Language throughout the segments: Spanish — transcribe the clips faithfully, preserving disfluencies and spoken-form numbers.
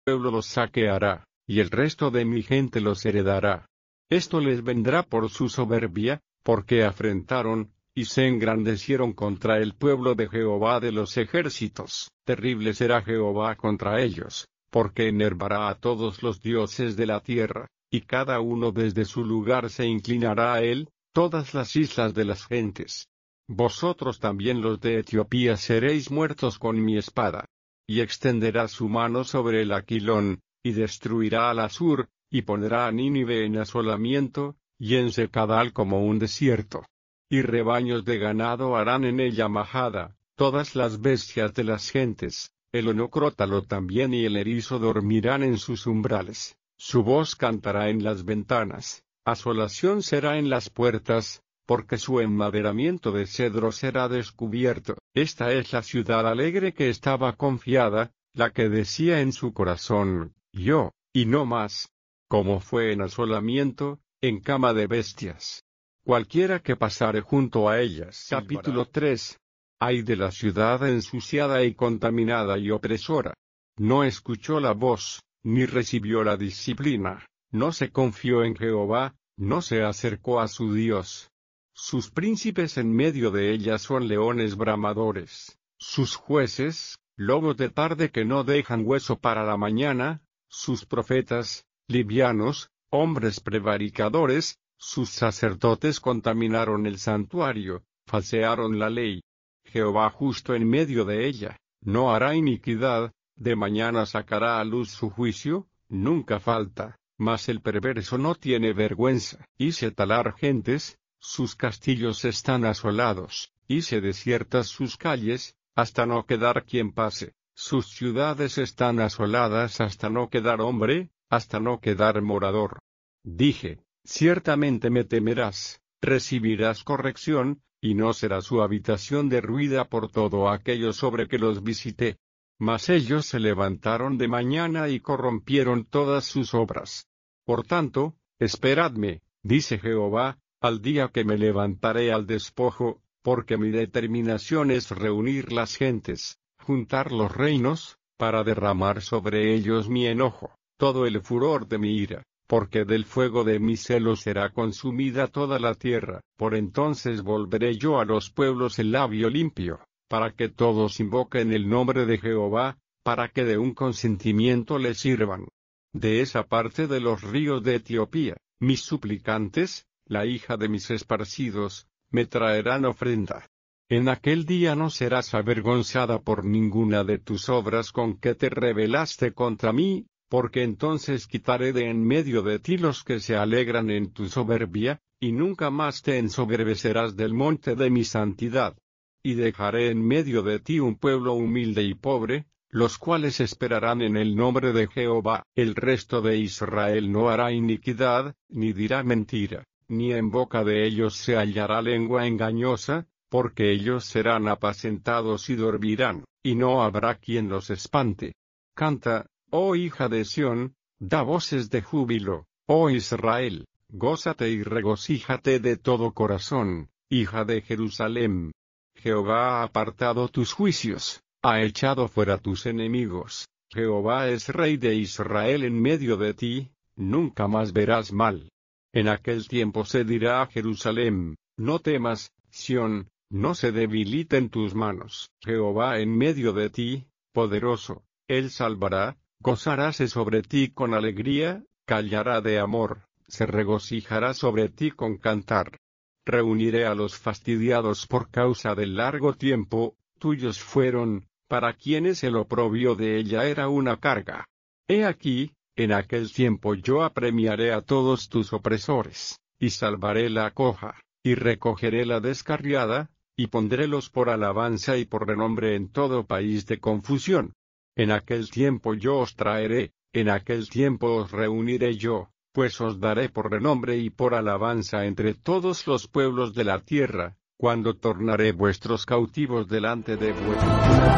pueblo los saqueará, y el resto de mi gente los heredará. Esto les vendrá por su soberbia, porque afrentaron, y se engrandecieron contra el pueblo de Jehová de los ejércitos. Terrible será Jehová contra ellos, porque enervará a todos los dioses de la tierra, y cada uno desde su lugar se inclinará a él, todas las islas de las gentes. Vosotros también los de Etiopía seréis muertos con mi espada. Y extenderá su mano sobre el Aquilón, y destruirá al Asur, y pondrá a Nínive en asolamiento, y en secadal como un desierto. Y rebaños de ganado harán en ella majada, todas las bestias de las gentes, el onocrótalo también y el erizo dormirán en sus umbrales, su voz cantará en las ventanas, asolación será en las puertas, porque su enmaderamiento de cedro será descubierto. Esta es la ciudad alegre que estaba confiada, la que decía en su corazón, yo, y no más. Como fue en asolamiento, en cama de bestias. Cualquiera que pasare junto a ellas. Capítulo tres. Ay de la ciudad ensuciada y contaminada y opresora. No escuchó la voz, ni recibió la disciplina, no se confió en Jehová, no se acercó a su Dios. Sus príncipes en medio de ella son leones bramadores, sus jueces, lobos de tarde que no dejan hueso para la mañana, sus profetas, livianos, hombres prevaricadores, sus sacerdotes contaminaron el santuario, falsearon la ley. Jehová justo en medio de ella, no hará iniquidad, de mañana sacará a luz su juicio, nunca falta, mas el perverso no tiene vergüenza. Hice talar gentes, sus castillos están asolados, hice desiertas sus calles, hasta no quedar quien pase, sus ciudades están asoladas hasta no quedar hombre, hasta no quedar morador. Dije, ciertamente me temerás, recibirás corrección, y no será su habitación derruida por todo aquello sobre que los visité. Mas ellos se levantaron de mañana y corrompieron todas sus obras. Por tanto, esperadme, dice Jehová, al día que me levantaré al despojo, porque mi determinación es reunir las gentes, juntar los reinos, para derramar sobre ellos mi enojo, todo el furor de mi ira, porque del fuego de mi celo será consumida toda la tierra. Por entonces volveré yo a los pueblos el labio limpio, para que todos invoquen el nombre de Jehová, para que de un consentimiento le sirvan. De esa parte de los ríos de Etiopía, mis suplicantes, la hija de mis esparcidos, me traerán ofrenda. En aquel día no serás avergonzada por ninguna de tus obras con que te rebelaste contra mí, porque entonces quitaré de en medio de ti los que se alegran en tu soberbia, y nunca más te ensoberbecerás del monte de mi santidad. Y dejaré en medio de ti un pueblo humilde y pobre, los cuales esperarán en el nombre de Jehová. El resto de Israel no hará iniquidad, ni dirá mentira, ni en boca de ellos se hallará lengua engañosa, porque ellos serán apacentados y dormirán, y no habrá quien los espante. Canta, oh hija de Sión, da voces de júbilo, oh Israel, gózate y regocíjate de todo corazón, hija de Jerusalén. Jehová ha apartado tus juicios, ha echado fuera tus enemigos. Jehová es Rey de Israel en medio de ti, nunca más verás mal. En aquel tiempo se dirá a Jerusalén, no temas, Sión, no se debiliten tus manos. Jehová en medio de ti, poderoso, él salvará, gozaráse sobre ti con alegría, callará de amor, se regocijará sobre ti con cantar. Reuniré a los fastidiados por causa del largo tiempo, tuyos fueron, para quienes el oprobio de ella era una carga. He aquí, en aquel tiempo yo apremiaré a todos tus opresores, y salvaré la coja, y recogeré la descarriada, y pondrélos por alabanza y por renombre en todo país de confusión. En aquel tiempo yo os traeré, en aquel tiempo os reuniré yo, pues os daré por renombre y por alabanza entre todos los pueblos de la tierra, cuando tornaré vuestros cautivos delante de vuestros.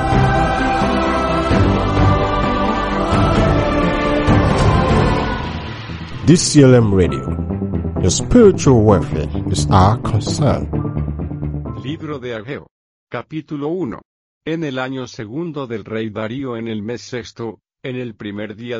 D C L M Radio. Your spiritual welfare is our concern. Libro de Ageo. Capítulo uno. En el año segundo del rey Darío en el mes sexto, en el primer día